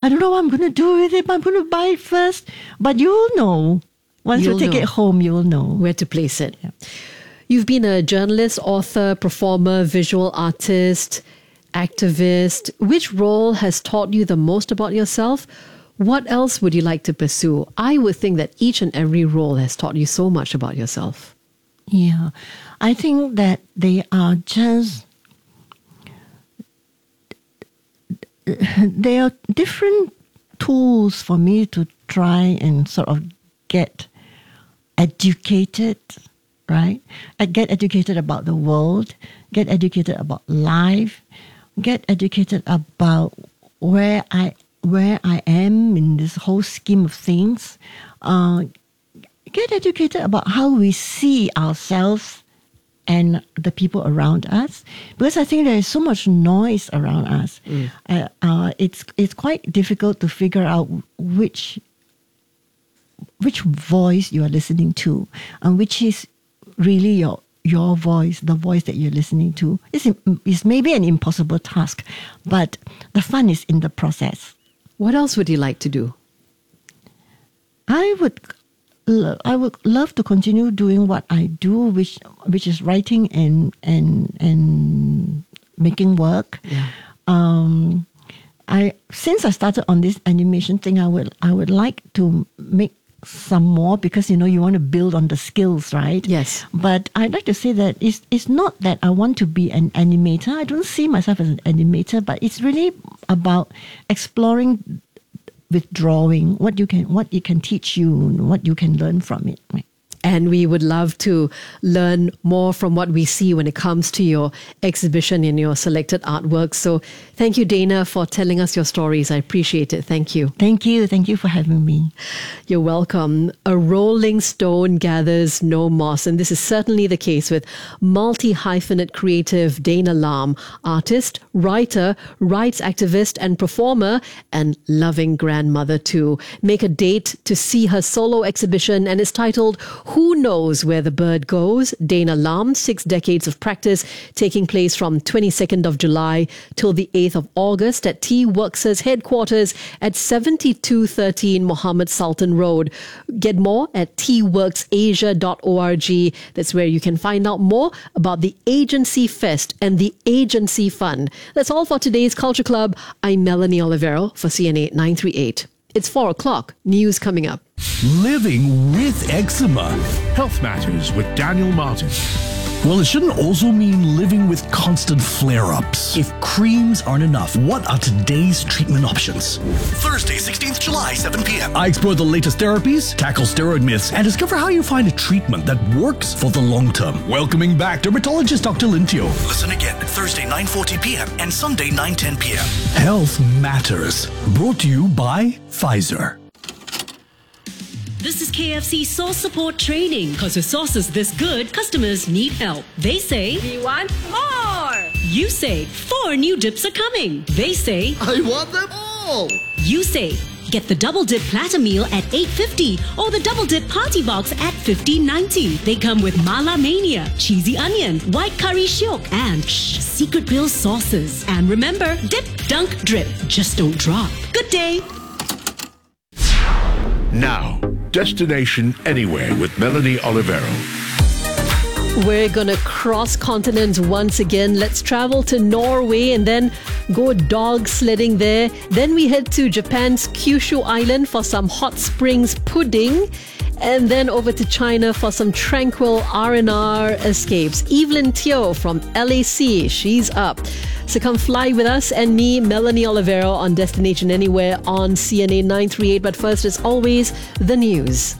I don't know what I'm going to do with it, but I'm going to buy it first. But you'll know. Once you take it home, you'll know where to place it. Yeah. You've been a journalist, author, performer, visual artist, activist. Which role has taught you the most about yourself? What else would you like to pursue? I would think that each and every role has taught you so much about yourself. Yeah. I think that they are just... They are different tools for me to try and sort of get educated, right? I get educated about the world, get educated about life, get educated about where I am in this whole scheme of things. Get educated about how we see ourselves and the people around us, because I think there is so much noise around us. It's quite difficult to figure out which voice you are listening to, and which is really your voice, the voice that you're listening to. It's maybe an impossible task, but the fun is in the process. What else would you like to do? I would love to continue doing what I do, which is writing and making work. Yeah. Since I started on this animation thing, I would like to make some more, because you want to build on the skills, right? Yes. But I'd like to say that it's not that I want to be an animator. I don't see myself as an animator, but it's really about exploring with drawing, what it can teach you, what you can learn from it. Right? And we would love to learn more from what we see when it comes to your exhibition and your selected artwork. So thank you, Dana, for telling us your stories. I appreciate it. Thank you. Thank you. Thank you for having me. You're welcome. A rolling stone gathers no moss. And this is certainly the case with multi-hyphenate creative Dana Lam, artist, writer, rights activist and performer, and loving grandmother too. Make a date to see her solo exhibition, and it's titled Who Knows Where the Bird Goes? Dana Lam, 6 decades of practice, taking place from 22nd of July till the 8th of August at T-Works' headquarters at 7213 Mohammed Sultan Road. Get more at tworksasia.org. That's where you can find out more about the Agency Fest and the Agency Fund. That's all for today's Culture Club. I'm Melanie Olivero for CNA 938. It's 4 o'clock. News coming up. Living with eczema. Health Matters with Daniel Martin. Well, it shouldn't also mean living with constant flare-ups. If creams aren't enough, what are today's treatment options? Thursday, 16th July, 7 p.m. I explore the latest therapies, tackle steroid myths, and discover how you find a treatment that works for the long term. Welcoming back dermatologist Dr. Lintio. Listen again, Thursday, 9:40 p.m. and Sunday, 9:10 p.m. Health Matters. Brought to you by Pfizer. This is KFC Sauce Support Training. Because with sauces this good, customers need help. They say, we want more. You say, 4 new dips are coming. They say, I want them all. You say, get the Double Dip Platter Meal at $8.50 or the Double Dip Party Box at $15.90. They come with Mala Mania, Cheesy Onion, White Curry Shiok, and Secret Grill sauces. And remember, dip, dunk, drip. Just don't drop. Good day. Now, Destination Anywhere with Melanie Olivero. We're going to cross continents once again. Let's travel to Norway and then go dog sledding there. Then we head to Japan's Kyushu Island for some hot springs pudding. And then over to China for some tranquil R&R escapes. Evelyn Teo from LAC, she's up. So come fly with us and me, Melanie Olivero, on Destination Anywhere on CNA 938. But first, as always, the news.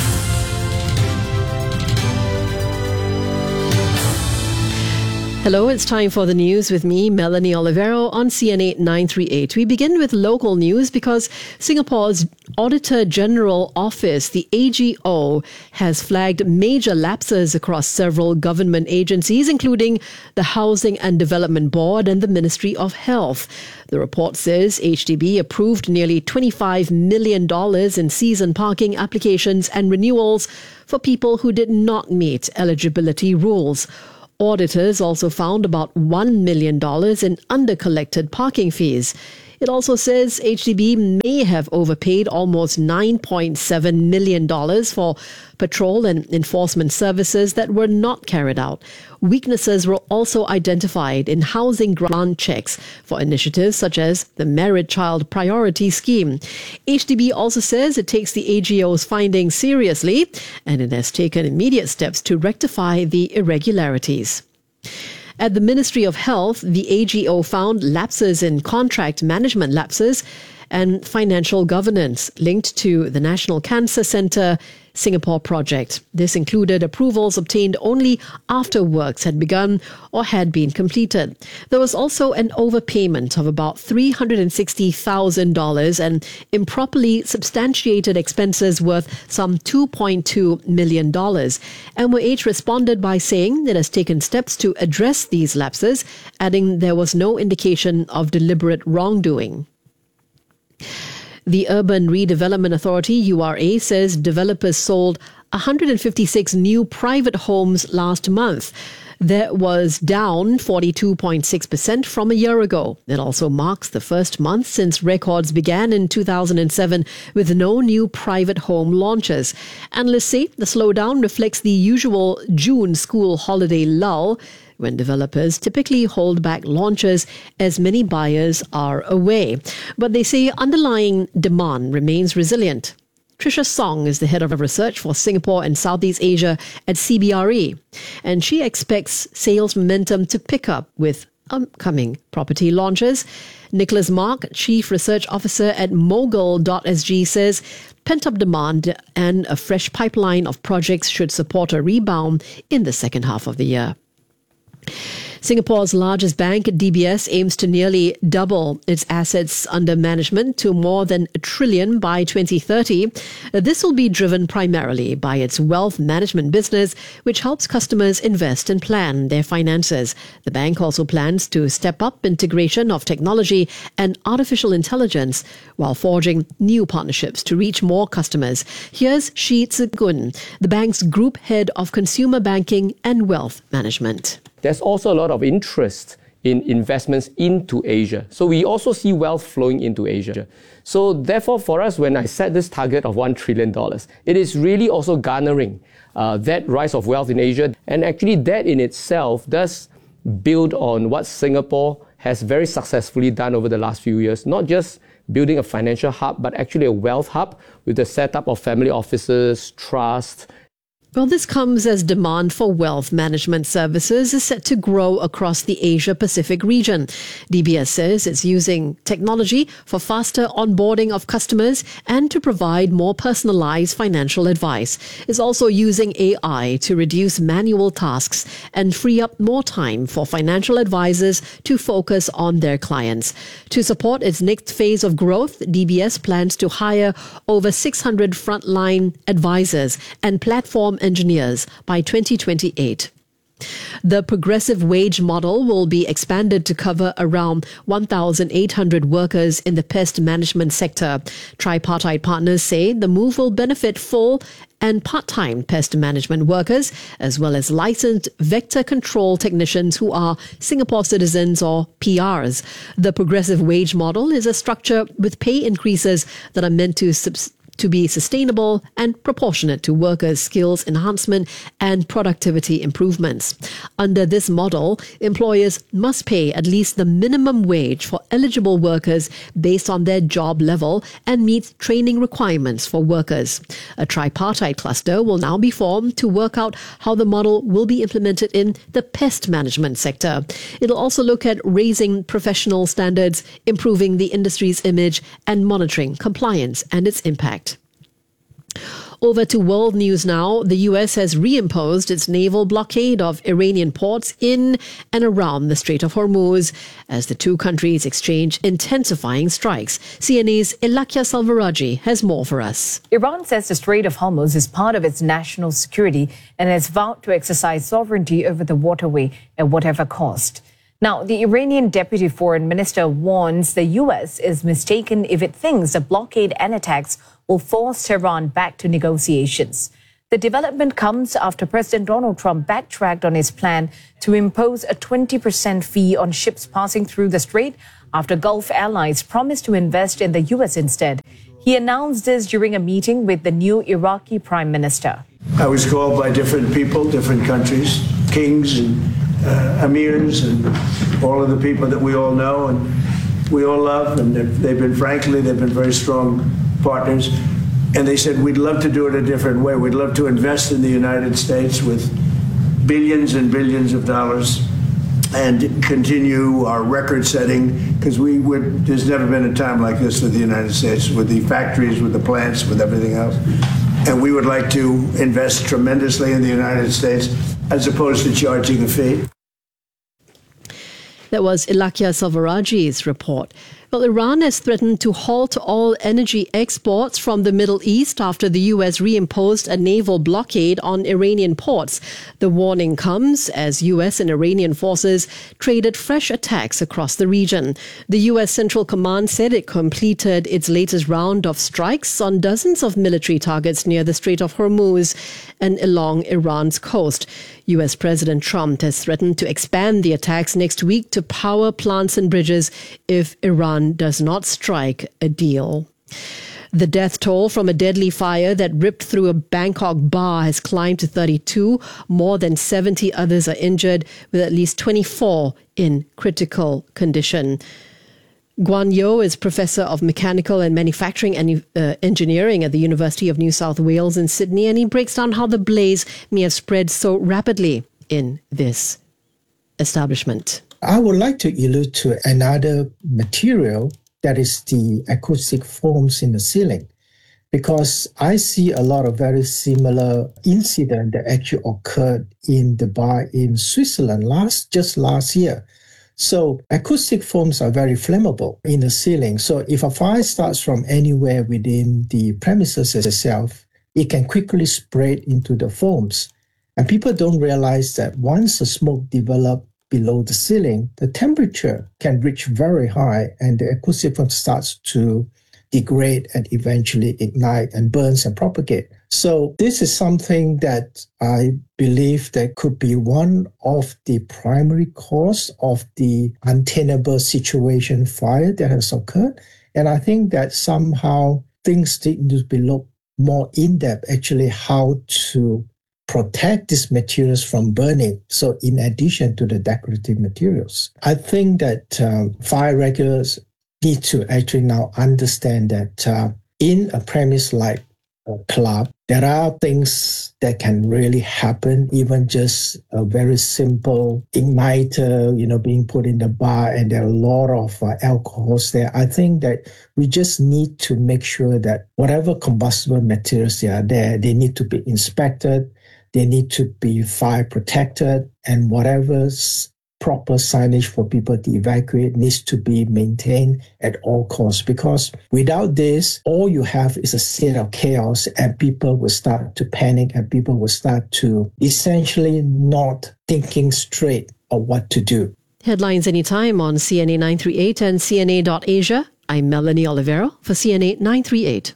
Hello, it's time for the news with me, Melanie Olivero, on CNA 938. We begin with local news because Singapore's Auditor General Office, the AGO, has flagged major lapses across several government agencies, including the Housing and Development Board and the Ministry of Health. The report says HDB approved nearly $25 million in season parking applications and renewals for people who did not meet eligibility rules. Auditors also found about $1 million in under-collected parking fees. It also says HDB may have overpaid almost $9.7 million for patrol and enforcement services that were not carried out. Weaknesses were also identified in housing grant checks for initiatives such as the Married Child Priority Scheme. HDB also says it takes the AGO's findings seriously and it has taken immediate steps to rectify the irregularities. At the Ministry of Health, the AGO found lapses in contract management lapses and financial governance linked to the National Cancer Centre Singapore project. This included approvals obtained only after works had begun or had been completed. There was also an overpayment of about $360,000 and improperly substantiated expenses worth some $2.2 million. MOH responded by saying it has taken steps to address these lapses, adding there was no indication of deliberate wrongdoing. The Urban Redevelopment Authority, URA, says developers sold 156 new private homes last month. That was down 42.6% from a year ago. It also marks the first month since records began in 2007 with no new private home launches. Analysts say the slowdown reflects the usual June school holiday lull, when developers typically hold back launches as many buyers are away. But they say underlying demand remains resilient. Tricia Song is the head of research for Singapore and Southeast Asia at CBRE, and she expects sales momentum to pick up with upcoming property launches. Nicholas Mark, Chief Research Officer at Mogul.sg, says pent-up demand and a fresh pipeline of projects should support a rebound in the second half of the year. Singapore's largest bank, DBS, aims to nearly double its assets under management to more than $1 trillion by 2030. This will be driven primarily by its wealth management business, which helps customers invest and plan their finances. The bank also plans to step up integration of technology and artificial intelligence while forging new partnerships to reach more customers. Here's Shi Tse-Kun, the bank's group head of consumer banking and wealth management. There's also a lot of interest in investments into Asia. So we also see wealth flowing into Asia. So therefore, for us, when I set this target of $1 trillion, it is really also garnering that rise of wealth in Asia. And actually that in itself does build on what Singapore has very successfully done over the last few years, not just building a financial hub, but actually a wealth hub with the setup of family offices, trust. Well, this comes as demand for wealth management services is set to grow across the Asia-Pacific region. DBS says it's using technology for faster onboarding of customers and to provide more personalized financial advice. It's also using AI to reduce manual tasks and free up more time for financial advisors to focus on their clients. To support its next phase of growth, DBS plans to hire over 600 frontline advisors and platform engineers by 2028. The progressive wage model will be expanded to cover around 1,800 workers in the pest management sector. Tripartite partners say the move will benefit full and part-time pest management workers, as well as licensed vector control technicians who are Singapore citizens or PRs. The progressive wage model is a structure with pay increases that are meant to be sustainable and proportionate to workers' skills enhancement and productivity improvements. Under this model, employers must pay at least the minimum wage for eligible workers based on their job level and meet training requirements for workers. A tripartite cluster will now be formed to work out how the model will be implemented in the pest management sector. It'll also look at raising professional standards, improving the industry's image, and monitoring compliance and its impact. Over to world news now. The US has reimposed its naval blockade of Iranian ports in and around the Strait of Hormuz as the two countries exchange intensifying strikes. CNA's Ilakia Salvaraji has more for us. Iran says the Strait of Hormuz is part of its national security and has vowed to exercise sovereignty over the waterway at whatever cost. Now, the Iranian deputy foreign minister warns the U.S. is mistaken if it thinks the blockade and attacks will force Tehran back to negotiations. The development comes after President Donald Trump backtracked on his plan to impose a 20% fee on ships passing through the strait after Gulf allies promised to invest in the U.S. instead. He announced this during a meeting with the new Iraqi Prime Minister. I was called by different people, different countries, kings and emirs and all of the people that we all know and we all love, and they've been very strong partners. And they said, we'd love to do it a different way. We'd love to invest in the United States with billions and billions of dollars and continue our record setting, because there's never been a time like this with the United States, with the factories, with the plants, with everything else. And we would like to invest tremendously in the United States as opposed to charging a fee. That was Ilakia Salvaraji's report. Well, Iran has threatened to halt all energy exports from the Middle East after the U.S. reimposed a naval blockade on Iranian ports. The warning comes as U.S. and Iranian forces traded fresh attacks across the region. The U.S. Central Command said it completed its latest round of strikes on dozens of military targets near the Strait of Hormuz and along Iran's coast. U.S. President Trump has threatened to expand the attacks next week to power plants and bridges if Iran does not strike a deal. The death toll from a deadly fire that ripped through a Bangkok bar has climbed to 32. More than 70 others are injured, with at least 24 in critical condition. Guan Yo is Professor of Mechanical and Manufacturing and Engineering at the University of New South Wales in Sydney, and he breaks down how the blaze may have spread so rapidly in this establishment. I would like to allude to another material, that is the acoustic foams in the ceiling, because I see a lot of very similar incidents that actually occurred in the bar in Switzerland just last year. So acoustic foams are very flammable in the ceiling. So if a fire starts from anywhere within the premises itself, it can quickly spread into the foams. And people don't realize that once the smoke develops below the ceiling, the temperature can reach very high and the acoustic foam starts to degrade and eventually ignite and burns and propagate. So this is something that I believe that could be one of the primary cause of the untenable situation fire that has occurred. And I think that somehow things need to be looked more in depth, actually, how to protect these materials from burning. So in addition to the decorative materials, I think that fire regulators need to actually now understand that in a premise like a club, there are things that can really happen, even just a very simple igniter, being put in the bar, and there are a lot of alcohols there. I think that we just need to make sure that whatever combustible materials are there, they need to be inspected, they need to be fire protected, and whatever's proper signage for people to evacuate needs to be maintained at all costs, because without this, all you have is a state of chaos and people will start to panic and people will start to essentially not thinking straight of what to do. Headlines anytime on CNA 938 and CNA.Asia. I'm Melanie Olivero for CNA 938.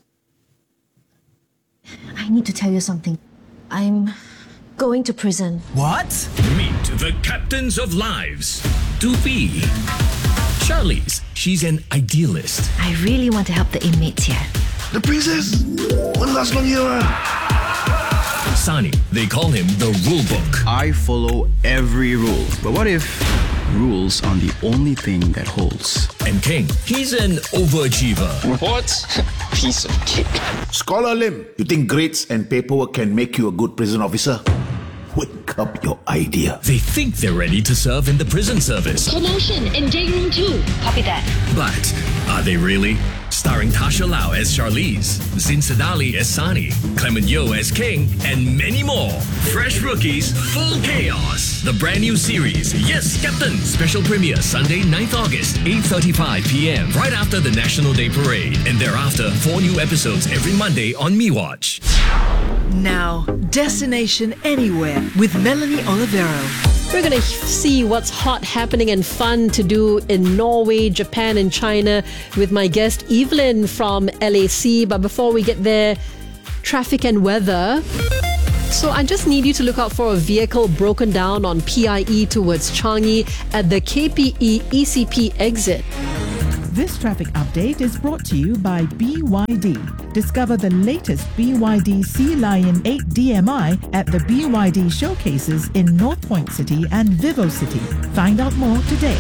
I need to tell you something. I'm going to prison. What? Meet the captains of lives. 2B. Charlize, she's an idealist. I really want to help the inmates here. The princess? One last long year. Sani, they call him the rule book. I follow every rule. But what if rules are the only thing that holds? And King, he's an overachiever. What? Piece of cake. Scholar Lim, you think grades and paperwork can make you a good prison officer? Wake up your idea. They think they're ready to serve in the prison service. Promotion in day room 2. Copy that. But are they really? Starring Tasha Lau as Charlize, Zin Sadali as Sani, Clement Yo as King, and many more. Fresh rookies, full chaos. The brand new series, Yes, Captain. Special premiere Sunday, 9th August, 8:35 p.m. right after the National Day Parade. And thereafter, 4 new episodes every Monday on MeWatch. Now, Destination Anywhere with Melanie Olivero. We're going to see what's hot, happening and fun to do in Norway, Japan and China with my guest Evelyn from LAC. But before we get there, traffic and weather. So I just need you to look out for a vehicle broken down on PIE towards Changi at the KPE ECP exit. This traffic update is brought to you by BYD. Discover the latest BYD Sea Lion 8 DMI at the BYD showcases in North Point City and Vivo City. Find out more today.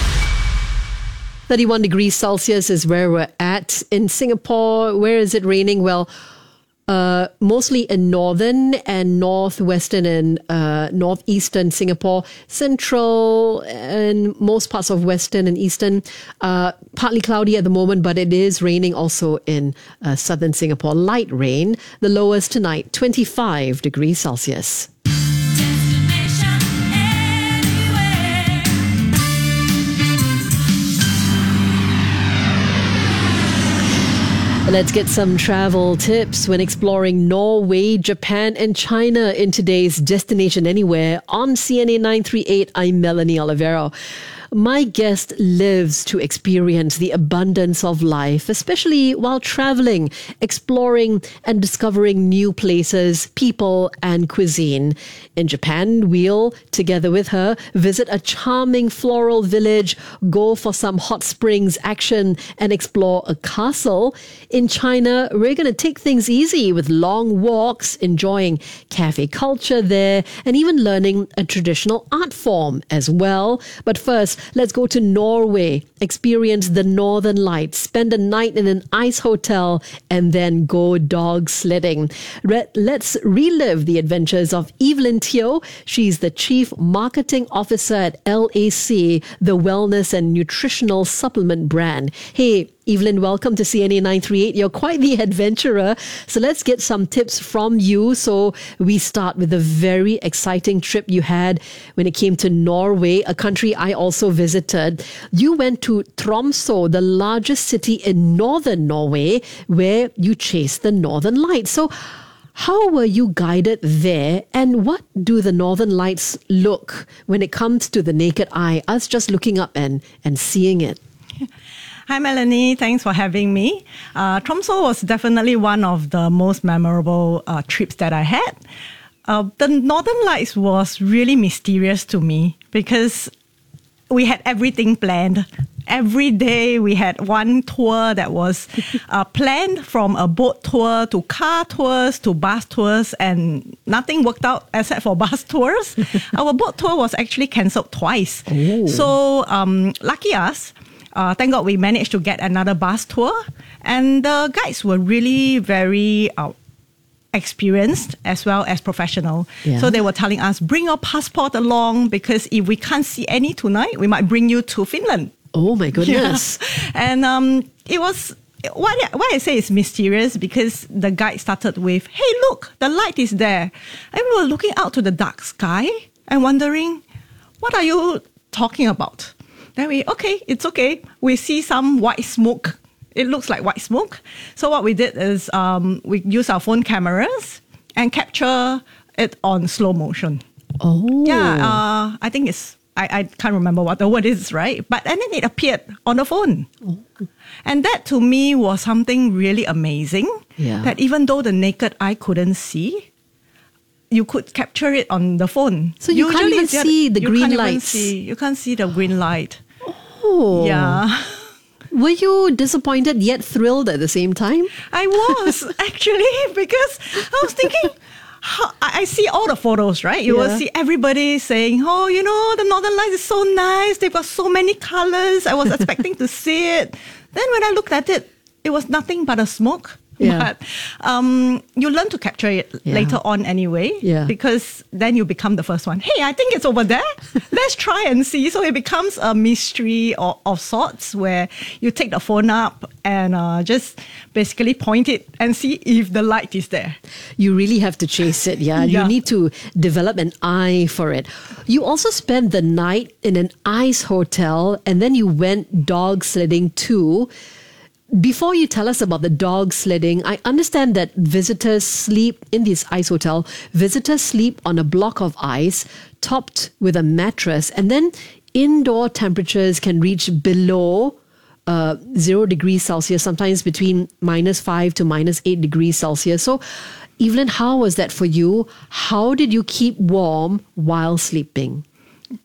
31 degrees Celsius is where we're at. In Singapore, where is it raining? Well, mostly in northern and northwestern and northeastern Singapore, central and most parts of western and eastern. Partly cloudy at the moment, but it is raining also in southern Singapore. Light rain. The lowest tonight, 25 degrees Celsius. Let's get some travel tips when exploring Norway, Japan, and China in today's Destination Anywhere on CNA 938. I'm Melanie Olivero. My guest lives to experience the abundance of life, especially while traveling, exploring and discovering new places, people and cuisine. In Japan, we'll, together with her, visit a charming floral village, go for some hot springs action and explore a castle. In China, we're going to take things easy with long walks, enjoying cafe culture there and even learning a traditional art form as well. But first, let's go to Norway, experience the Northern Lights, spend a night in an ice hotel, and then go dog sledding. Let's relive the adventures of Evelyn Teo. She's the Chief Marketing Officer at LAC, the wellness and nutritional supplement brand. Hey, Evelyn, welcome to CNA 938. You're quite the adventurer. So let's get some tips from you. So we start with the very exciting trip you had when it came to Norway, a country I also visited. You went to Tromsø, the largest city in northern Norway, where you chased the Northern Lights. So how were you guided there, and what do the Northern Lights look when it comes to the naked eye, us just looking up and seeing it? Hi, Melanie. Thanks for having me. Tromsø was definitely one of the most memorable trips that I had. The Northern Lights was really mysterious to me because we had everything planned. Every day we had one tour that was planned, from a boat tour to car tours to bus tours, and nothing worked out except for bus tours. Our boat tour was actually cancelled twice. Ooh. So lucky us. Thank God we managed to get another bus tour, and the guides were really very experienced as well as professional. Yeah. So they were telling us, bring your passport along, because if we can't see any tonight, we might bring you to Finland. Oh my goodness. Yeah. And it was, why I say it's mysterious, because the guide started with, hey, look, the light is there. And we were looking out to the dark sky and wondering, what are you talking about? Then it's okay. We see some white smoke. It looks like white smoke. So what we did is we used our phone cameras and capture it on slow motion. Oh. Yeah, I think I can't remember what the word is, right? And then it appeared on the phone. Oh. And that to me was something really amazing. Yeah. That even though the naked eye couldn't see, you could capture it on the phone. So you can't even see the green lights. You can't see the green light. Oh. Yeah. Were you disappointed yet thrilled at the same time? I was, actually, because I was thinking, I see all the photos, right? You will see everybody saying, oh, the Northern Lights is so nice. They've got so many colors. I was expecting to see it. Then when I looked at it, it was nothing but a smoke. Yeah. But you learn to capture it later on anyway, because then you become the first one. Hey, I think it's over there. Let's try and see. So it becomes a mystery of sorts, where you take the phone up and just basically point it and see if the light is there. You really have to chase it, yeah. You need to develop an eye for it. You also spent the night in an ice hotel, and then you went dog sledding too. Before you tell us about the dog sledding, I understand that visitors sleep in this ice hotel. Visitors sleep on a block of ice topped with a mattress, and then indoor temperatures can reach below 0 degrees Celsius, sometimes between -5 to -8 degrees Celsius. So, Evelyn, how was that for you? How did you keep warm while sleeping?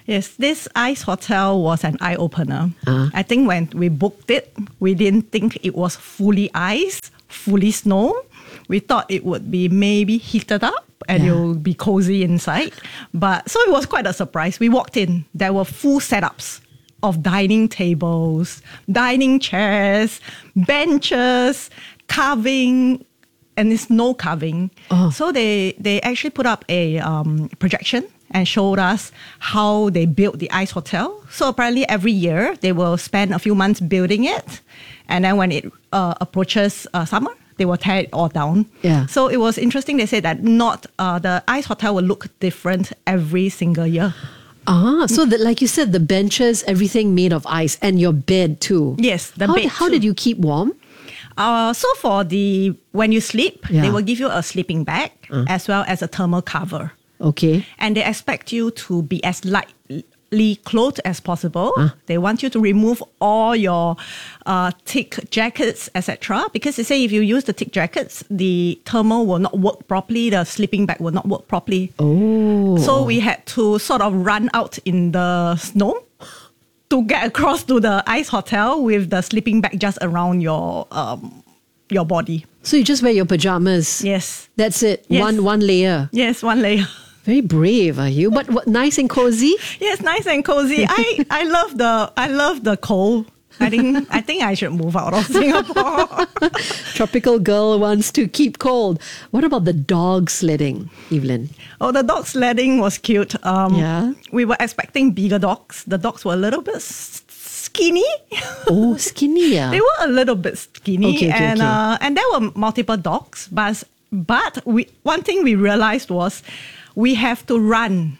Yes, this ice hotel was an eye-opener. I think when we booked it, we didn't think it was fully ice, fully snow. We thought it would be maybe heated up and you'll be cozy inside. So it was quite a surprise. We walked in, there were full setups of dining tables, dining chairs, benches, carving, and it's no carving. So they actually put up a projection and showed us how they built the ice hotel. So apparently every year they will spend a few months building it. And then when it approaches summer, they will tear it all down. Yeah. So it was interesting. They said that the ice hotel will look different every single year. So like you said, the benches, everything made of ice, and your bed too. Yes, the bed How too. did you keep warm? So for when you sleep, they will give you a sleeping bag as well as a thermal cover. Okay. And they expect you to be as lightly clothed as possible. They want you to remove all your thick jackets, etc. Because they say if you use the thick jackets, the thermal will not work properly, the sleeping bag will not work properly. So we had to sort of run out in the snow to get across to the ice hotel with the sleeping bag just around your body. So you just wear your pajamas? Yes. That's it? Yes. One layer? Yes, one layer. Very brave, are you? But what, nice and cozy? Yes, nice and cozy. I love the cold. I think I should move out of Singapore. Tropical girl wants to keep cold. What about the dog sledding, Evelyn? Oh, the dog sledding was cute. We were expecting bigger dogs. The dogs were a little bit skinny. Oh, skinny, yeah. They were a little bit skinny. Okay. And there were multiple dogs. But one thing we realized was we have to run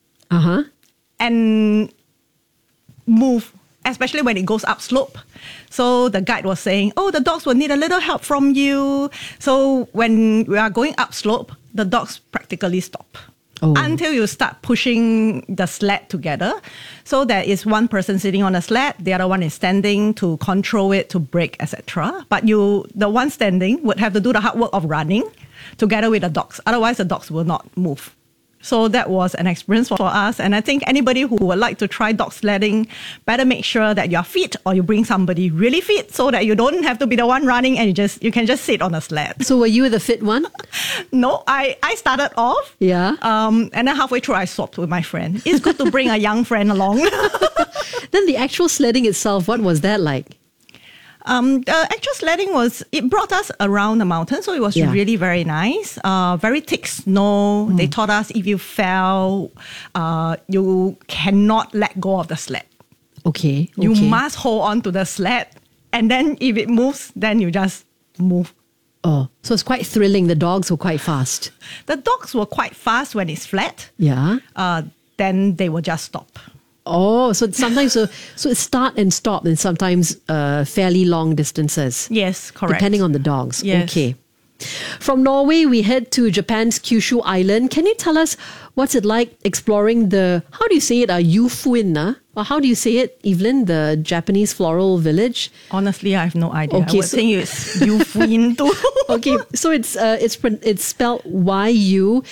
and move, especially when it goes up slope. So the guide was saying, the dogs will need a little help from you. So when we are going up slope, the dogs practically stop. Until you start pushing the sled together. So there is one person sitting on a sled, the other one is standing to control it, to brake, etc. But the one standing would have to do the hard work of running together with the dogs. Otherwise, the dogs will not move. So that was an experience for us. And I think anybody who would like to try dog sledding better make sure that you're fit or you bring somebody really fit so that you don't have to be the one running and you can just sit on a sled. So were you the fit one? No, I started off. Yeah. And then halfway through I swapped with my friend. It's good to bring a young friend along. Then the actual sledding itself, what was that like? The actual sledding it brought us around the mountain, so it was really very nice. Very thick snow. They taught us if you fell, you cannot let go of the sled. Okay. You must hold on to the sled, and then if it moves, then you just move. Oh, so it's quite thrilling. The dogs were quite fast. The dogs were quite fast when it's flat. Yeah. Then they will just stop. Oh, so sometimes so it's start and stop, and sometimes fairly long distances. Yes, correct. Depending on the dogs. Yes. Okay. From Norway, we head to Japan's Kyushu Island. Can you tell us what's it like exploring how do you say it, Yufuin? Or how do you say it, Evelyn, the Japanese floral village? Honestly, I have no idea. Okay, I would think it's Yufuin too. Okay, so it's spelled Yufuin,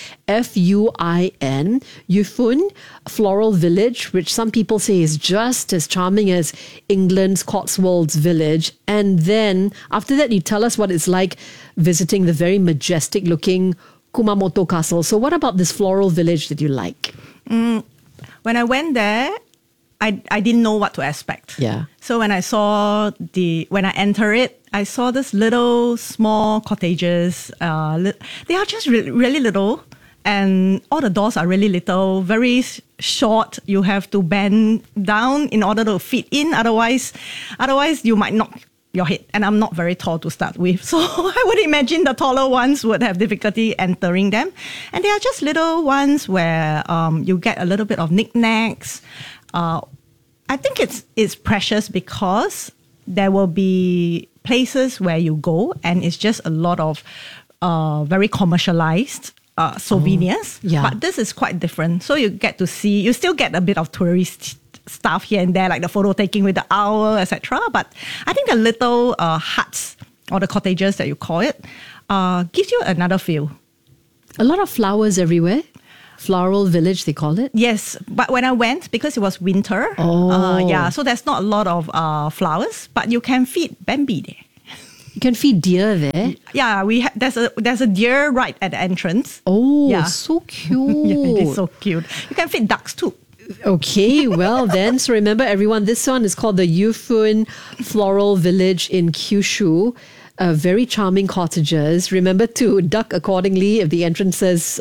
Yufun Floral Village, which some people say is just as charming as England's Cotswolds Village. And then after that, you tell us what it's like visiting the very majestic looking Kumamoto Castle. So what about this floral village that you like? When I went there, I didn't know what to expect. Yeah. So when when I enter it, I saw this little small cottages. They are just really little, and all the doors are really little, very short. You have to bend down in order to fit in. Otherwise you might knock your head. And I'm not very tall to start with, so I would imagine the taller ones would have difficulty entering them. And they are just little ones where you get a little bit of knickknacks. I think it's precious because there will be places where you go and it's just a lot of very commercialized souvenirs. Yeah. But this is quite different. So you still get a bit of tourist stuff here and there, like the photo taking with the owl, etc. But I think the little huts or the cottages that you call it gives you another feel. A lot of flowers everywhere. Floral village, they call it? Yes, but when I went, because it was winter, so there's not a lot of flowers, but you can feed Bambi there. You can feed deer there? Yeah, there's a deer right at the entrance. Oh, so cute. Yeah, it is so cute. You can feed ducks too. Okay, well then, so remember everyone, this one is called the Yufun Floral Village in Kyushu. Very charming cottages. Remember to duck accordingly if the entrances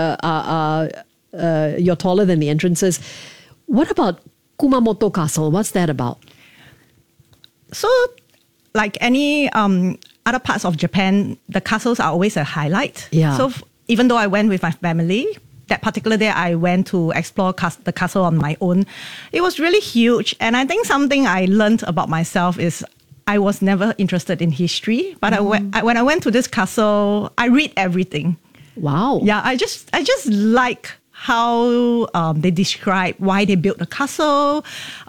you're taller than the entrances. What about Kumamoto Castle? What's that about? So, like any other parts of Japan, the castles are always a highlight. Yeah. So even though I went with my family, that particular day I went to explore the castle on my own. It was really huge. And I think something I learned about myself is I was never interested in history. But when I went to this castle, I read everything. Wow. Yeah, I just like how they describe why they built the castle,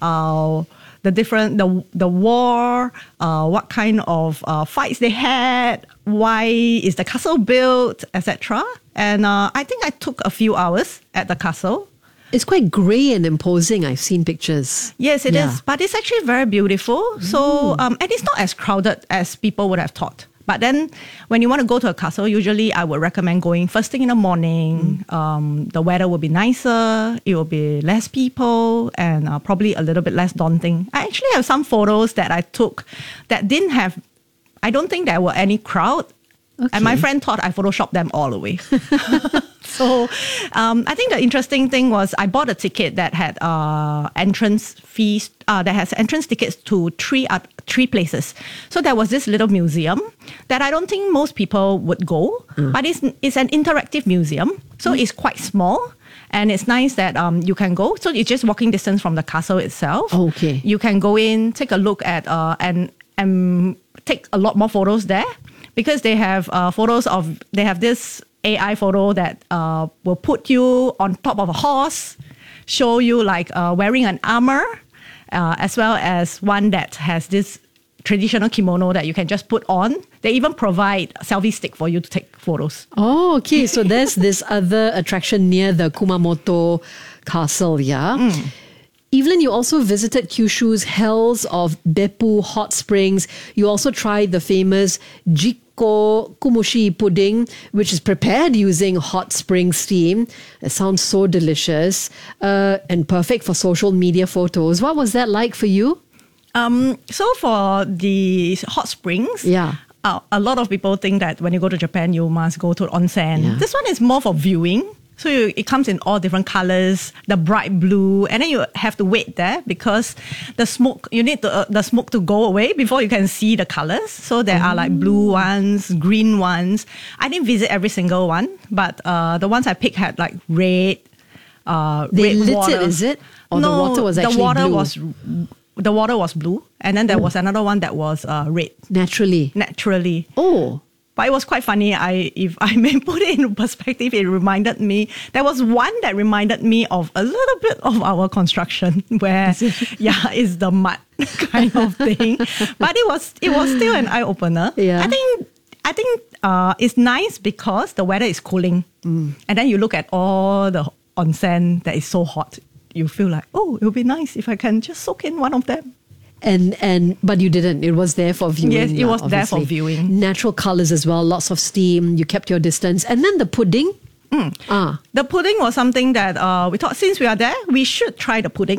the war, what kind of fights they had, why is the castle built, etc. And I think I took a few hours at the castle. It's quite grey and imposing. I've seen pictures. Yes, it is. But it's actually very beautiful. So, and it's not as crowded as people would have thought. But then when you want to go to a castle, usually I would recommend going first thing in the morning. The weather will be nicer. It will be less people and probably a little bit less daunting. I actually have some photos that I took that didn't have, I don't think there were any crowd. Okay. And my friend thought I photoshopped them all away. So I think the interesting thing was I bought a ticket that had entrance fees, that has entrance tickets to three places. So there was this little museum that I don't think most people would go, but it's an interactive museum. So it's quite small. And it's nice that you can go. So it's just walking distance from the castle itself. Okay. You can go in, take a look at, and take a lot more photos there. Because they have they have this AI photo that will put you on top of a horse, show you like wearing an armor, as well as one that has this traditional kimono that you can just put on. They even provide a selfie stick for you to take photos. Oh, okay. So there's this other attraction near the Kumamoto Castle, yeah? Evelyn, you also visited Kyushu's Hells of Beppu Hot Springs. You also tried the famous Jikko Kumushi pudding, which is prepared using hot spring steam. It sounds so delicious and perfect for social media photos. What was that like for you? So for the hot springs, a lot of people think that when you go to Japan, you must go to onsen. Yeah. This one is more for viewing. So it comes in all different colors, the bright blue, and then you have to wait there because the smoke, you need the smoke to go away before you can see the colors. So there are like blue ones, green ones. I didn't visit every single one, but the ones I picked had like red, they red lit water. It, is it? Or no, the water was actually blue? The water was blue, and then there was another one that was red. Naturally. Oh. But it was quite funny. If I may put it in perspective, it reminded me, there was one that reminded me of a little bit of our construction where, it's the mud kind of thing. But it was still an eye-opener. Yeah. I think it's nice because the weather is cooling. And then you look at all the onsen that is so hot. You feel like, it would be nice if I can just soak in one of them. But you didn't. It was there for viewing. Yes, it was there for viewing. Natural colours as well, lots of steam. You kept your distance. And then the pudding. The pudding was something that we thought since we are there, we should try the pudding.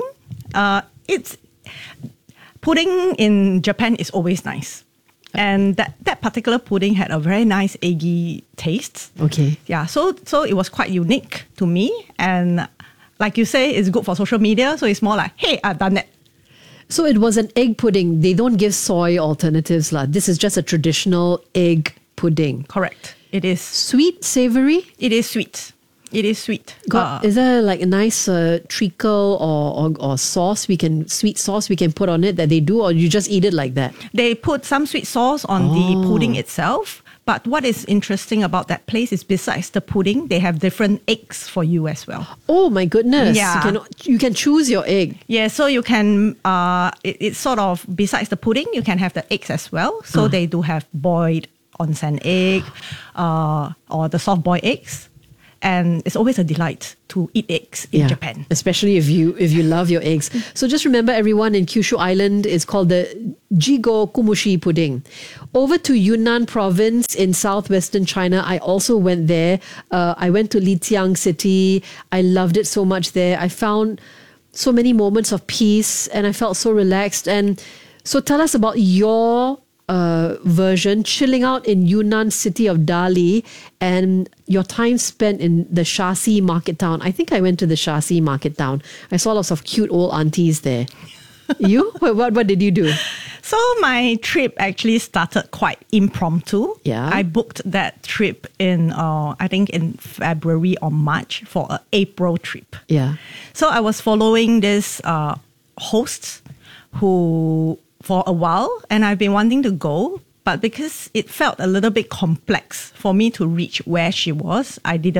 Pudding in Japan is always nice. And that particular pudding had a very nice eggy taste. Okay. Yeah, so it was quite unique to me. And like you say, it's good for social media. So it's more like, hey, I've done that. So it was an egg pudding. They don't give soy alternatives. This is just a traditional egg pudding. Correct. It is. Sweet, savoury? It is sweet. It is sweet. Is there like a nice treacle or sauce sweet sauce we can put on it that they do, or you just eat it like that? They put some sweet sauce on the pudding itself. But what is interesting about that place is besides the pudding, they have different eggs for you as well. Oh my goodness. Yeah. You can choose your egg. Yeah, so you can, it's sort of, besides the pudding, you can have the eggs as well. So they do have boiled onsen egg or the soft boiled eggs. And it's always a delight to eat eggs in Japan. Especially if you love your eggs. So just remember, everyone, in Kyushu Island is called the Jigo Kumushi pudding. Over to Yunnan province in southwestern China, I also went there. I went to Lijiang city. I loved it so much there. I found so many moments of peace and I felt so relaxed. And so tell us about your version, chilling out in Yunnan city of Dali and your time spent in the Shaxi market town. I think I went to the Shaxi market town. I saw lots of cute old aunties there. You? What did you do? So my trip actually started quite impromptu. Yeah. I booked that trip in, I think in February or March for an April trip. Yeah. So I was following this host who for a while, and I've been wanting to go, but because it felt a little bit complex for me to reach where she was,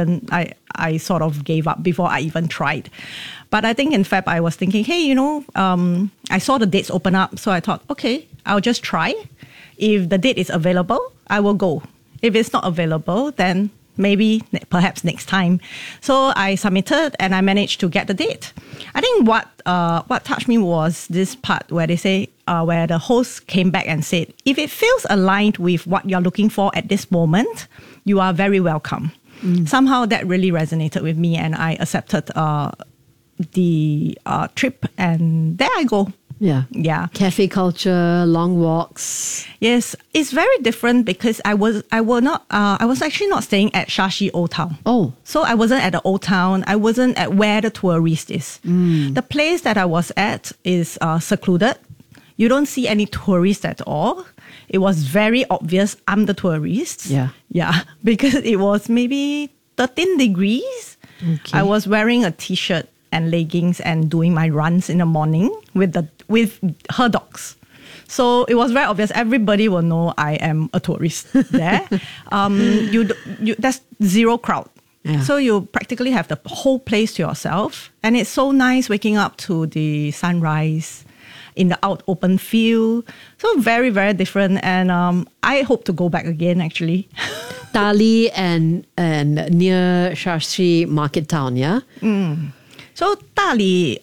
I sort of gave up before I even tried. But I think in Feb, I was thinking, hey, I saw the dates open up, so I thought, okay, I'll just try. If the date is available, I will go. If it's not available, then perhaps next time. So I submitted and I managed to get the date. I think what touched me was this part where they say, where the host came back and said, if it feels aligned with what you're looking for at this moment, you are very welcome. Somehow that really resonated with me and I accepted the trip and there I go. Yeah. Cafe culture, long walks. Yes, it's very different because I was actually not staying at Shaxi Old Town. Oh. So I wasn't at the Old Town. I wasn't at where the tourist is. The place that I was at is secluded. You don't see any tourists at all. It was very obvious I'm the tourist. Yeah, because it was maybe 13 degrees. Okay. I was wearing a t-shirt and leggings and doing my runs in the morning with her dogs. So it was very obvious. Everybody will know I am a tourist there. There's zero crowd. Yeah. So you practically have the whole place to yourself. And it's so nice waking up to the sunrise in the open field. So very, very different. And I hope to go back again, actually. Dali and near Shaxi market town, yeah? So Dali,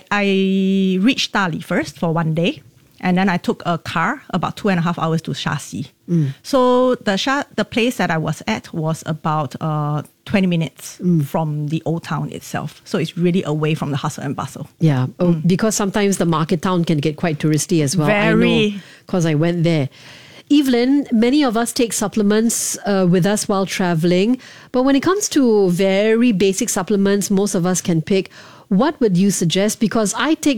I reached Dali first for one day. And then I took a car about 2.5 hours to Shaxi. So the place that I was at was about 20 minutes from the old town itself. So it's really away from the hustle and bustle. Yeah, because sometimes the market town can get quite touristy as well. Very. I know, because I went there. Evelyn, many of us take supplements with us while traveling. But when it comes to very basic supplements, most of us can pick. What would you suggest? Because I take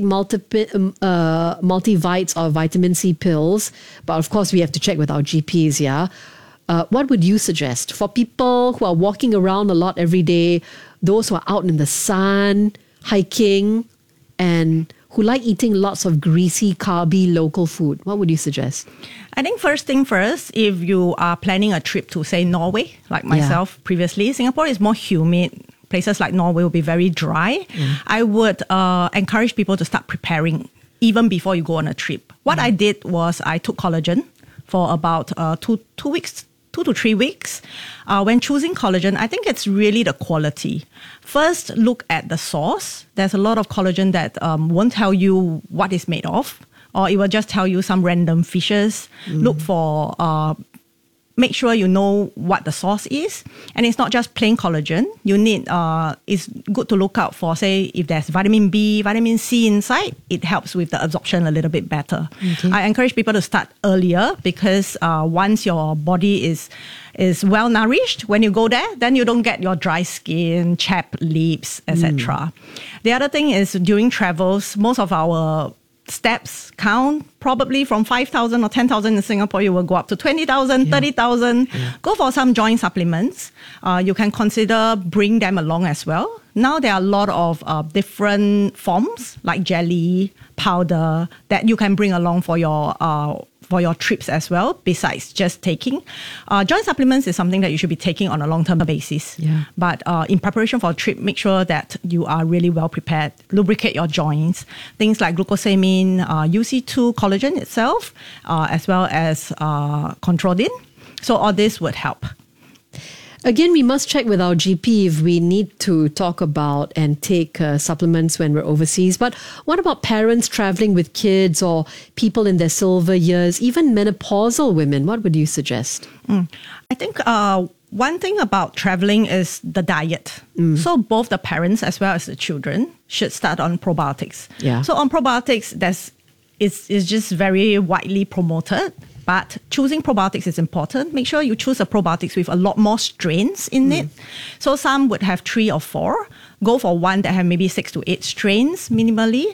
multivites or vitamin C pills, but of course we have to check with our GPs, yeah? What would you suggest for people who are walking around a lot every day, those who are out in the sun, hiking, and who like eating lots of greasy, carby, local food? What would you suggest? I think first thing first, if you are planning a trip to, say, Norway, like myself previously, Singapore is more humid. Places like Norway will be very dry. I would encourage people to start preparing even before you go on a trip. What I did was I took collagen for about 2 to 3 weeks. When choosing collagen, I think it's really the quality. First, look at the source. There's a lot of collagen that won't tell you what it's made of, or it will just tell you some random fishes. Look for make sure you know what the source is. And it's not just plain collagen. You need, it's good to look out for, say, if there's vitamin B, vitamin C inside, it helps with the absorption a little bit better. Okay. I encourage people to start earlier because once your body is well nourished, when you go there, then you don't get your dry skin, chapped lips, etc. The other thing is during travels, most of our steps count. Probably from 5,000 or 10,000 in Singapore, you will go up to 20,000, 30,000. Go for some joint supplements. You can consider bring them along as well. Now there are a lot of different forms like jelly, powder that you can bring along for your trips as well, besides just taking. Joint supplements is something that you should be taking on a long-term basis. But in preparation for a trip, make sure that you are really well prepared. Lubricate your joints. Things like glucosamine, UC2, collagen itself, as well as Controlin. So all this would help. Again, we must check with our GP if we need to talk about and take supplements when we're overseas. But what about parents traveling with kids or people in their silver years, even menopausal women? What would you suggest? I think one thing about traveling is the diet. So both the parents as well as the children should start on probiotics. Yeah. So on probiotics, it's just very widely promoted. But choosing probiotics is important. Make sure you choose a probiotics with a lot more strains in it. So some would have 3 or 4. Go for one that have maybe 6 to 8 strains minimally.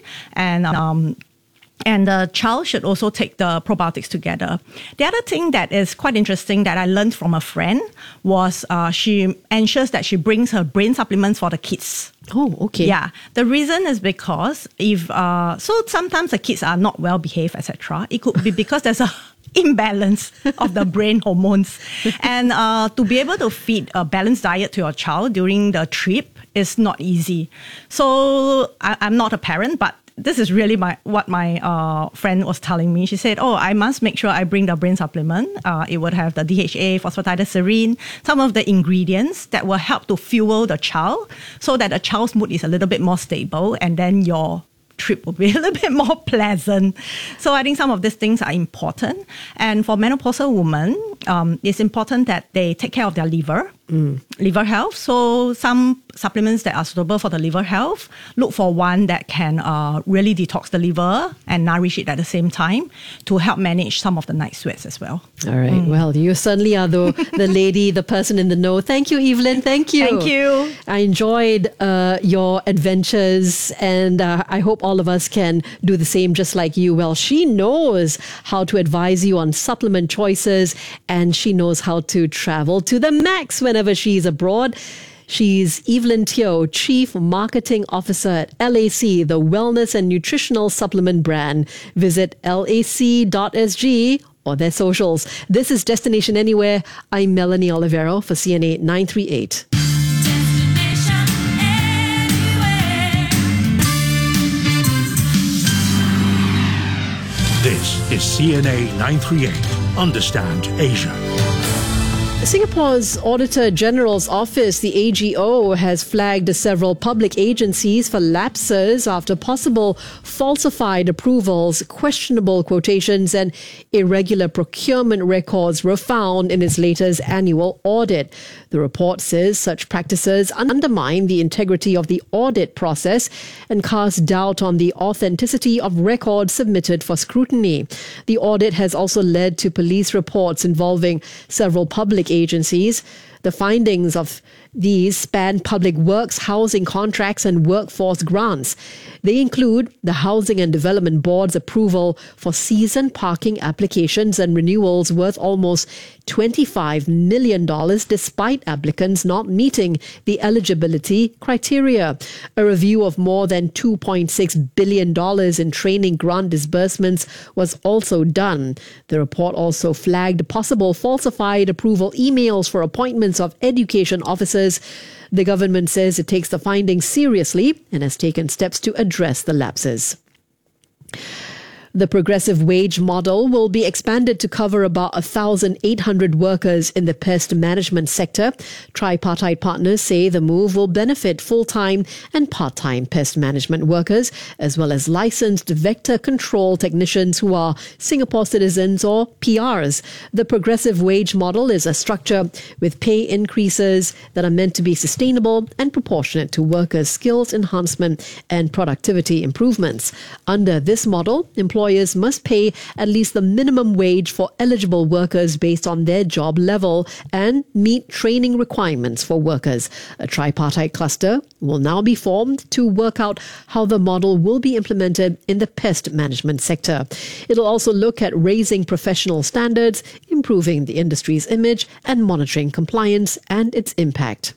And the child should also take the probiotics together. The other thing that is quite interesting that I learned from a friend was she ensures that she brings her brain supplements for the kids. Oh, okay. Yeah. The reason is because so sometimes the kids are not well behaved, etc. It could be because there's a imbalance of the brain hormones. And to be able to feed a balanced diet to your child during the trip is not easy. So I'm not a parent, but this is really what my friend was telling me. She said, I must make sure I bring the brain supplement. It would have the DHA, phosphatidylserine, some of the ingredients that will help to fuel the child so that the child's mood is a little bit more stable, and then your trip will be a little bit more pleasant. So I think some of these things are important. And for menopausal women, it's important that they take care of their liver health. So some supplements that are suitable for the liver health, look for one that can really detox the liver and nourish it at the same time to help manage some of the night sweats as well. All right. Well, you certainly are the person in the know. Thank you, Evelyn. Thank you. Thank you. I enjoyed your adventures, and I hope all of us can do the same just like you. Well, she knows how to advise you on supplement choices, and she knows how to travel to the max whenever she's abroad. She's Evelyn Teo, Chief Marketing Officer at LAC, the wellness and nutritional supplement brand. Visit lac.sg or their socials. This is Destination Anywhere. I'm Melanie Olivero for CNA 938. This is CNA 938. Understand Asia. Singapore's Auditor General's Office, the AGO, has flagged several public agencies for lapses after possible falsified approvals, questionable quotations, and irregular procurement records were found in its latest annual audit. The report says such practices undermine the integrity of the audit process and cast doubt on the authenticity of records submitted for scrutiny. The audit has also led to police reports involving several public agencies. The findings of these span public works, housing contracts, and workforce grants. They include the Housing and Development Board's approval for season parking applications and renewals worth almost $25 million despite applicants not meeting the eligibility criteria. A review of more than $2.6 billion in training grant disbursements was also done. The report also flagged possible falsified approval emails for appointments of education officers. The government says it takes the findings seriously and has taken steps to address the lapses. The progressive wage model will be expanded to cover about 1,800 workers in the pest management sector. Tripartite partners say the move will benefit full-time and part-time pest management workers, as well as licensed vector control technicians who are Singapore citizens or PRs. The progressive wage model is a structure with pay increases that are meant to be sustainable and proportionate to workers' skills enhancement and productivity improvements. Under this model, employers must pay at least the minimum wage for eligible workers based on their job level and meet training requirements for workers. A tripartite cluster will now be formed to work out how the model will be implemented in the pest management sector. It'll also look at raising professional standards, improving the industry's image, and monitoring compliance and its impact.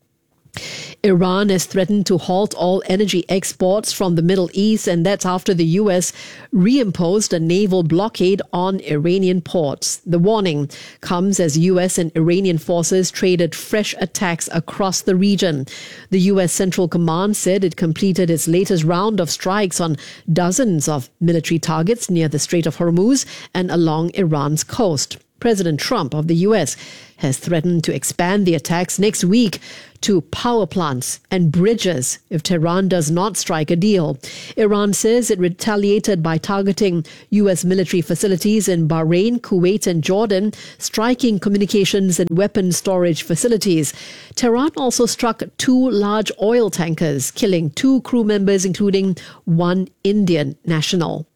Iran has threatened to halt all energy exports from the Middle East, and that's after the US reimposed a naval blockade on Iranian ports. The warning comes as US and Iranian forces traded fresh attacks across the region. The US Central Command said it completed its latest round of strikes on dozens of military targets near the Strait of Hormuz and along Iran's coast. President Trump of the US has threatened to expand the attacks next week to power plants and bridges if Tehran does not strike a deal. Iran says it retaliated by targeting US military facilities in Bahrain, Kuwait and Jordan, striking communications and weapon storage facilities. Tehran also struck 2 large oil tankers, killing 2 crew members, including 1 Indian national.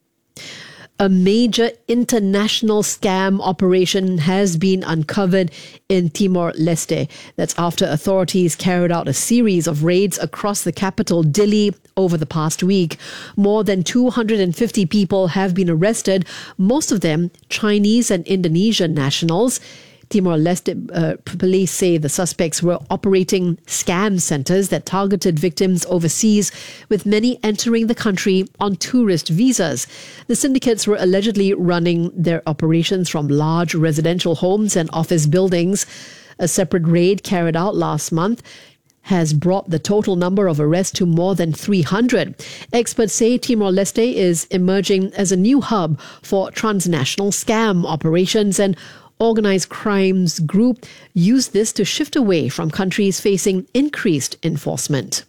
A major international scam operation has been uncovered in Timor-Leste. That's after authorities carried out a series of raids across the capital, Dili, over the past week. More than 250 people have been arrested, most of them Chinese and Indonesian nationals. Timor-Leste police say the suspects were operating scam centres that targeted victims overseas, with many entering the country on tourist visas. The syndicates were allegedly running their operations from large residential homes and office buildings. A separate raid carried out last month has brought the total number of arrests to more than 300. Experts say Timor-Leste is emerging as a new hub for transnational scam operations, and organised crimes group use this to shift away from countries facing increased enforcement.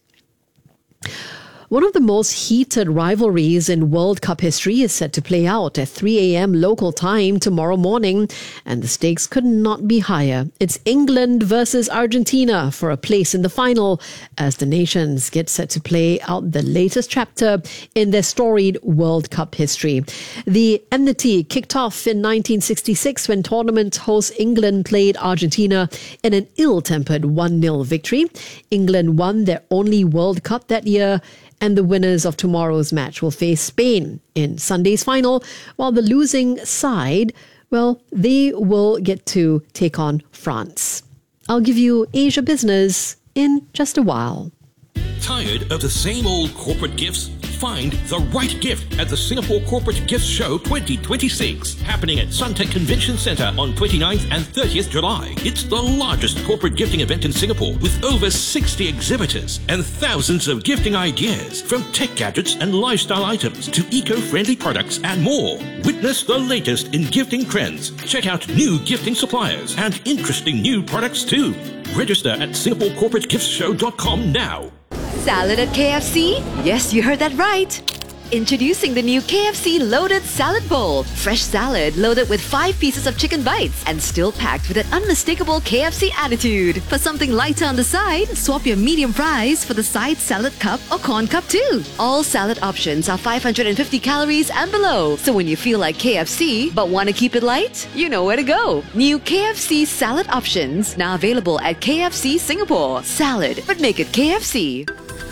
One of the most heated rivalries in World Cup history is set to play out at 3 a.m. local time tomorrow morning, and the stakes could not be higher. It's England versus Argentina for a place in the final as the nations get set to play out the latest chapter in their storied World Cup history. The enmity kicked off in 1966 when tournament host England played Argentina in an ill-tempered 1-0 victory. England won their only World Cup that year, and the winners of tomorrow's match will face Spain in Sunday's final, while the losing side, well, they will get to take on France. I'll give you Asia Business in just a while. Tired of the same old corporate gifts? Find the right gift at the Singapore Corporate Gifts Show 2026, happening at Suntec Convention Centre on 29th and 30th July. It's the largest corporate gifting event in Singapore, with over 60 exhibitors and thousands of gifting ideas, from tech gadgets and lifestyle items to eco-friendly products and more. Witness the latest in gifting trends. Check out new gifting suppliers and interesting new products too. Register at SingaporeCorporateGiftsShow.com now. Salad at KFC? Yes, you heard that right. Introducing the new KFC Loaded Salad Bowl. Fresh salad loaded with 5 pieces of chicken bites and still packed with an unmistakable KFC attitude. For something lighter on the side, swap your medium fries for the side salad cup or corn cup too. All salad options are 550 calories and below. So when you feel like KFC but want to keep it light, you know where to go. New KFC salad options now available at KFC Singapore. Salad, but make it KFC.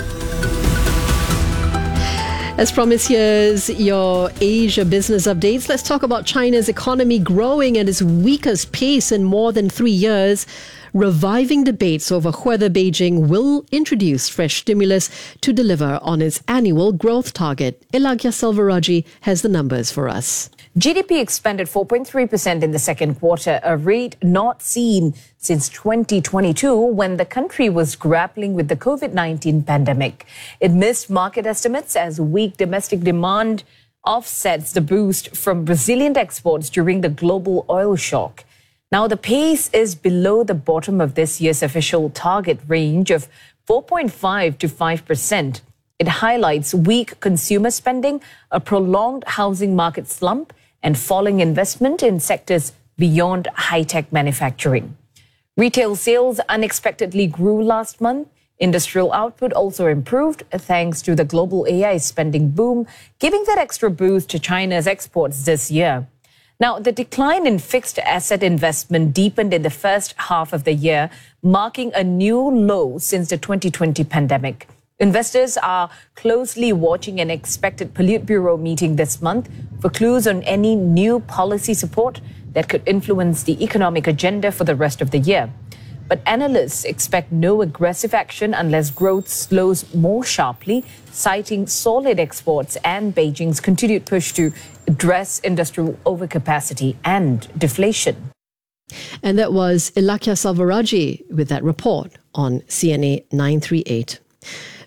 As promised, here's your Asia business updates. Let's talk about China's economy growing at its weakest pace in more than 3 years, reviving debates over whether Beijing will introduce fresh stimulus to deliver on its annual growth target. Ilagya Selvaraj has the numbers for us. GDP expanded 4.3% in the second quarter, a rate not seen since 2022 when the country was grappling with the COVID-19 pandemic. It missed market estimates as weak domestic demand offsets the boost from Brazilian exports during the global oil shock. Now, the pace is below the bottom of this year's official target range of 4.5 to 5%. It highlights weak consumer spending, a prolonged housing market slump, and falling investment in sectors beyond high-tech manufacturing. Retail sales unexpectedly grew last month. Industrial output also improved thanks to the global AI spending boom, giving that extra boost to China's exports this year. Now, the decline in fixed asset investment deepened in the first half of the year, marking a new low since the 2020 pandemic. Investors are closely watching an expected Politburo meeting this month for clues on any new policy support that could influence the economic agenda for the rest of the year. But analysts expect no aggressive action unless growth slows more sharply, citing solid exports and Beijing's continued push to address industrial overcapacity and deflation. And that was Ilagya Selvaraj with that report on CNA 938.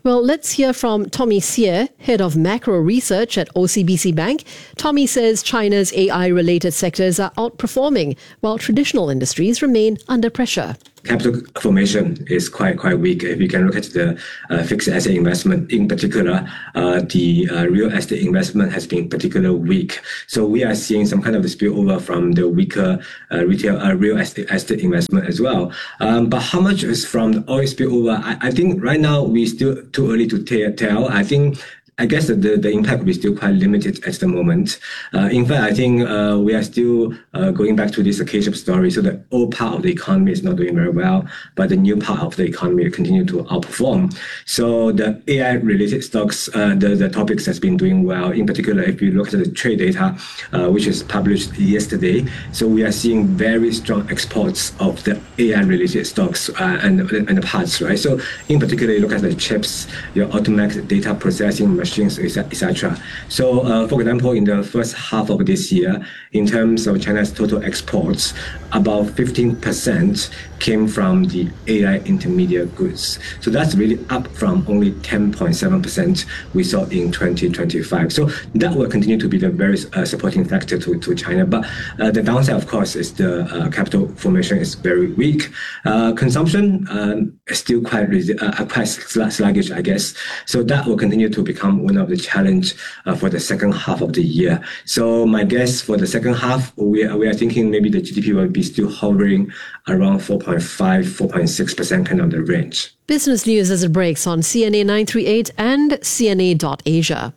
Well, let's hear from Tommy Sear, Head of Macro Research at OCBC Bank. Tommy says China's AI-related sectors are outperforming, while traditional industries remain under pressure. Capital formation is quite weak. If you can look at the fixed asset investment in particular, the real estate investment has been particularly weak. So we are seeing some kind of spillover from the weaker real estate investment as well. But how much is from the oil spillover? I think right now we still too early to tell. I guess the impact will be still quite limited at the moment. In fact, I think we are still going back to this K-shape story. So the old part of the economy is not doing very well, but the new part of the economy will continue to outperform. So the AI-related stocks, the topics has been doing well. In particular, if you look at the trade data, which is published yesterday, so we are seeing very strong exports of the AI-related stocks and the parts, right? So in particular, you look at the chips, your automatic data processing machines, etc. So, for example, in the first half of this year, in terms of China's total exports, about 15% came from the AI intermediate goods. So that's really up from only 10.7% we saw in 2025. So that will continue to be the very supporting factor to China. But the downside, of course, is the capital formation is very weak. Consumption is still quite sluggish, I guess. So that will continue to become one of the challenge for the second half of the year. So my guess for the second half, we are thinking maybe the GDP will be still hovering around 4.5, 4.6% kind of the range. Business news as it breaks on CNA 938 and CNA.Asia.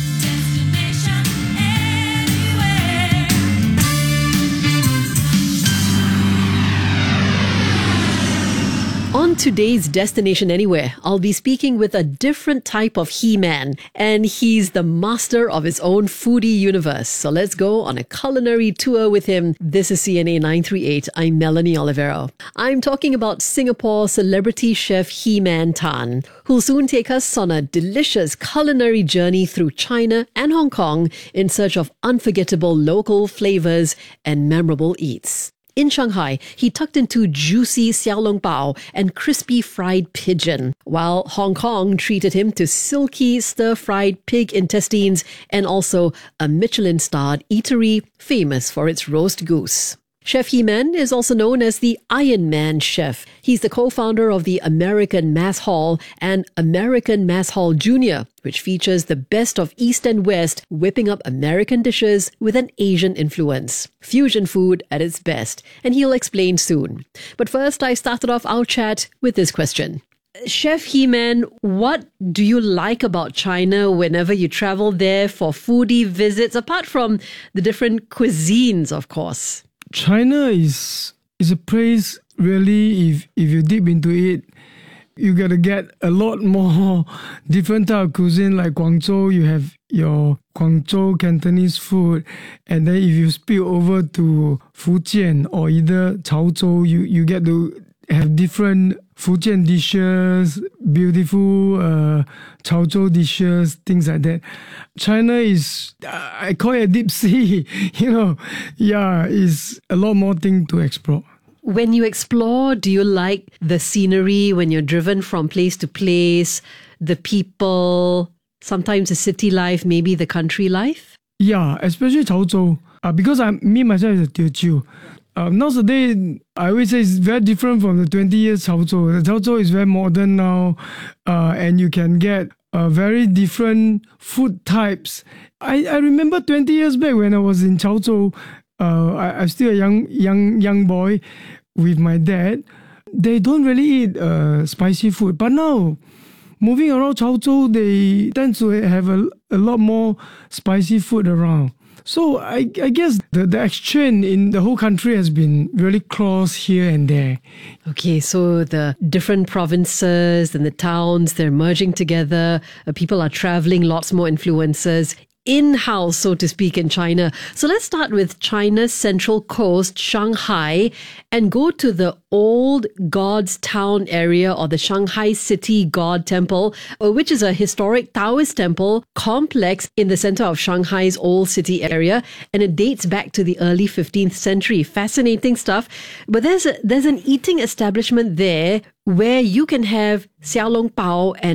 On today's Destination Anywhere, I'll be speaking with a different type of He-Man, and he's the master of his own foodie universe. So let's go on a culinary tour with him. This is CNA 938. I'm Melanie Olivero. I'm talking about Singapore celebrity chef He-Man Tan, who'll soon take us on a delicious culinary journey through China and Hong Kong in search of unforgettable local flavors and memorable eats. In Shanghai, he tucked into juicy xiao long bao and crispy fried pigeon, while Hong Kong treated him to silky stir-fried pig intestines and also a Michelin-starred eatery famous for its roast goose. Chef He-Man is also known as the Iron Man chef. He's the co-founder of the American Mess Hall and American Mess Hall Jr., which features the best of East and West, whipping up American dishes with an Asian influence. Fusion food at its best, and he'll explain soon. But first, I started off our chat with this question. Chef He-Man, what do you like about China whenever you travel there for foodie visits, apart from the different cuisines, of course? China is a place, really, if you dip into it, you got to get a lot more different type of cuisine. Like Guangzhou, you have your Guangzhou Cantonese food. And then if you spill over to Fujian or either Chaozhou, you get to have different Fujian dishes, beautiful Chaozhou dishes, things like that. China is, I call it a deep sea, is a lot more thing to explore. When you explore, do you like the scenery when you're driven from place to place, the people, sometimes the city life, maybe the country life? Yeah, especially Chaozhou. Because me myself is a Teochew. Nowadays, I always say it's very different from the 20 years Chaozhou. The Chaozhou is very modern now, and you can get very different food types. I remember 20 years back when I was in Chaozhou, I'm still a young boy with my dad. They don't really eat spicy food. But now, moving around Chaozhou, they tend to have a lot more spicy food around. So I guess the exchange in the whole country has been really close here and there. Okay, so the different provinces and the towns, they're merging together. People are traveling, lots more influencers in-house, so to speak, in China. So let's start with China's central coast, Shanghai, and go to the Old God's Town area, or the Shanghai City God Temple, which is a historic Taoist temple complex in the center of Shanghai's old city area, and it dates back to the early 15th century. Fascinating stuff. But there's an eating establishment there where you can have xiao long bao and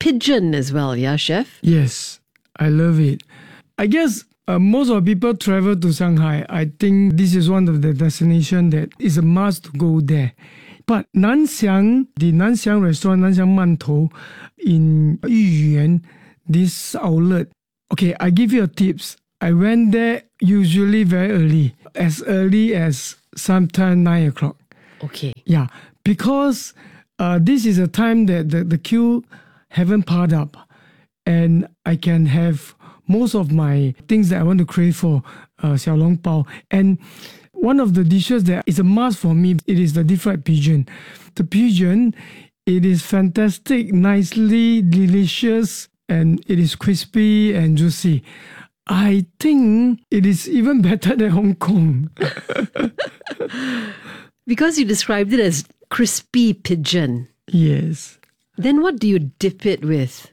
pigeon as well, yeah, chef? Yes, I love it. I guess most of people travel to Shanghai. I think this is one of the destinations that is a must to go there. But Nanxiang, the Nanxiang restaurant, Nanxiang Mantou in Yuyuan, this outlet. Okay, I give you a tips. I went there usually very early as sometime 9 o'clock. Okay. Yeah, because this is a time that the queue haven't piled up, and I can have most of my things that I want to crave for, xiao long bao. And one of the dishes that is a must for me, it is the deep fried pigeon. The pigeon, it is fantastic, nicely delicious, and it is crispy and juicy. I think it is even better than Hong Kong. Because you described it as crispy pigeon. Yes. Then what do you dip it with?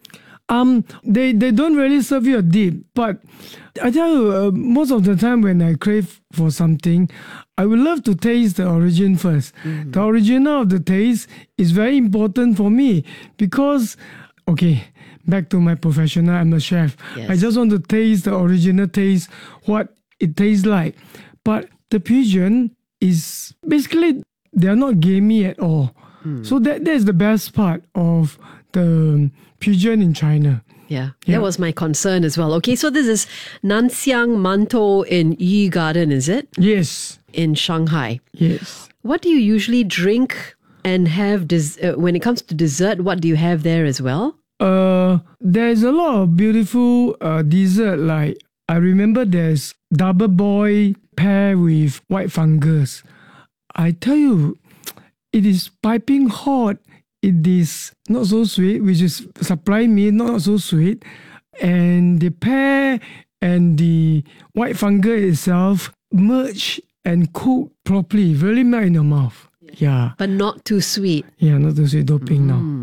They don't really serve you a dip, but I tell you, most of the time when I crave for something, I would love to taste the origin first. Mm-hmm. The original of the taste is very important for me because, okay, back to my professional, I'm a chef. Yes. I just want to taste the original taste, what it tastes like. But the pigeon is basically, they are not gamey at all. So that's the best part of the pigeon in China. Yeah, that was my concern as well. Okay, so this is Nanxiang Mantou in Yi Garden, is it? Yes. In Shanghai. Yes. What do you usually drink and have when it comes to dessert? What do you have there as well? There's a lot of beautiful dessert. Like I remember there's double boy pear with white fungus. I tell you, it is piping hot. It is not so sweet, which is surprised me, not so sweet. And the pear and the white fungus itself merge and cook properly, very melt in your mouth. Yeah. But not too sweet. Yeah, not too sweet. Doping now.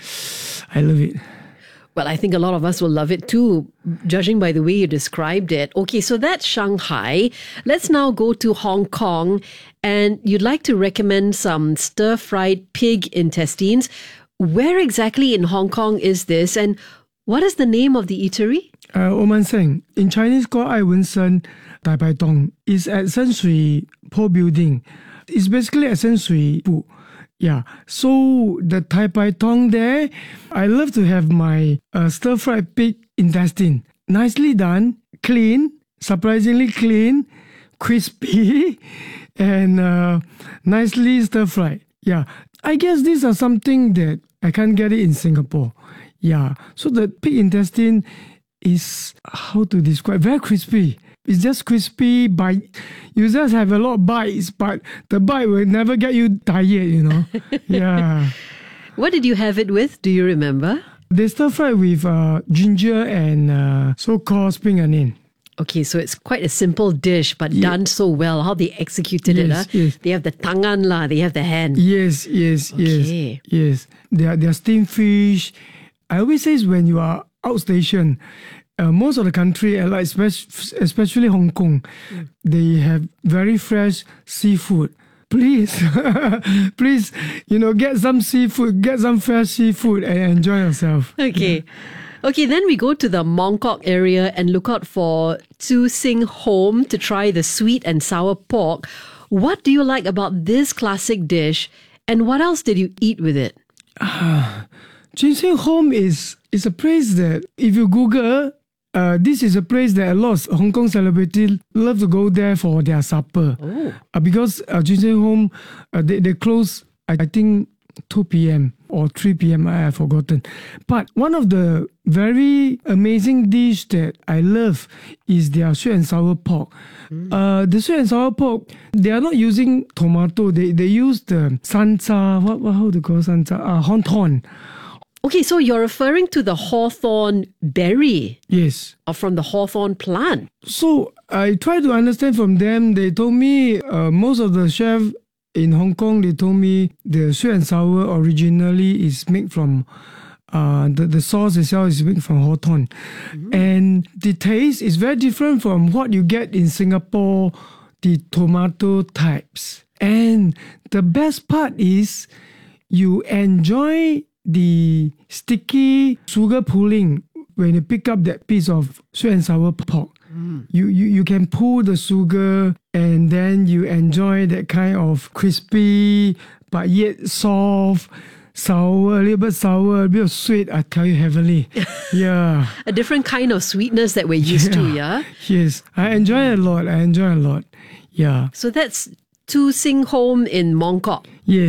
I love it. Well, I think a lot of us will love it too, judging by the way you described it. Okay, so that's Shanghai. Let's now go to Hong Kong. And you'd like to recommend some stir-fried pig intestines. Where exactly in Hong Kong is this? And what is the name of the eatery? Oman Seng. In Chinese called Ai Wen Sen Dai Bai Dong. It's at Shen Shui Po Building. It's basically at Shen Shui Bu. Yeah, so the Tai Pai Tong there, I love to have my stir-fried pig intestine. Nicely done, clean, surprisingly clean, crispy, and nicely stir-fried. Yeah, I guess these are something that I can't get it in Singapore. Yeah, so the pig intestine is, how to describe, very crispy. It's just crispy bite. You just have a lot of bites, but the bite will never get you tired, you know. Yeah. What did you have it with? Do you remember? They stir fry with ginger and so-called spring onion. Okay, so it's quite a simple dish, but done so well. How they executed it, huh? Yes. They have the tangan lah, they have the hand. Yes. They are steamed fish. I always say when you are outstation, most of the country, like especially Hong Kong, they have very fresh seafood. Please, get some seafood, get some fresh seafood and enjoy yourself. Okay. Okay, then we go to the Mongkok area and look out for Tzu Sing Home to try the sweet and sour pork. What do you like about this classic dish, and what else did you eat with it? Tzu Sing Home is a place that, if you Google, this is a place that a lot of Hong Kong celebrities love to go there for their supper. Because Tzu Sing Home, they close, I think, 2 p.m. or 3 p.m. I have forgotten. But one of the very amazing dish that I love is their sweet and sour pork. The sweet and sour pork, they are not using tomato. They use the sancha. How to call sancha? Hawthorn. Okay, so you're referring to the hawthorn berry. Yes. Or from the hawthorn plant. So I try to understand from them. They told me most of the chefs in Hong Kong, they told me the sweet and sour originally is made from, the sauce itself is made from hawthorn. And the taste is very different from what you get in Singapore, the tomato types. And the best part is you enjoy the sticky sugar pulling when you pick up that piece of sweet and sour pork. You can pull the sugar and then you enjoy that kind of crispy but yet soft, sour, a little bit sour, a bit of sweet. I tell you, heavenly. Yeah. A different kind of sweetness that we're used to, yeah? Yes. I enjoy it a lot. Yeah. So that's Tu Sing Home in Mongkok. Yes.